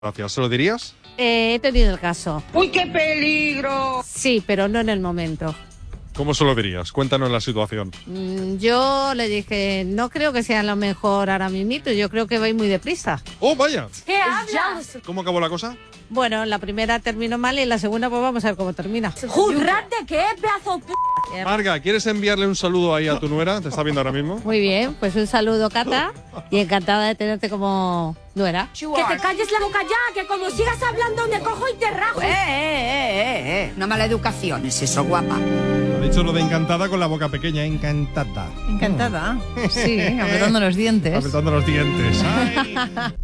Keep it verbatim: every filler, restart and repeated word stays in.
Gracias. ¿Se lo dirías? Eh, he tenido el caso. ¡Uy, qué peligro! Sí, pero no en el momento. ¿Cómo se lo dirías? Cuéntanos la situación. Mm, yo le dije, no creo que sea lo mejor ahora mismito, yo creo que vais muy deprisa. ¡Oh, vaya! ¿Qué hablas? ¿Cómo acabó la cosa? Bueno, la primera terminó mal y la segunda pues vamos a ver cómo termina. ¡Jurad de qué, pedazo p***! Marga, ¿quieres enviarle un saludo ahí a tu nuera? ¿Te está viendo ahora mismo? Muy bien, pues un saludo, Cata, y encantada de tenerte como nuera. ¡Que te calles la boca ya! ¡Que como sigas hablando me cojo y te rajo! ¡Eh, eh, eh, eh! eh. Una mala educación es eso, guapa. Ha dicho lo de encantada con la boca pequeña, encantada. Encantada. Sí, apretando los dientes. Apretando los dientes. Ay.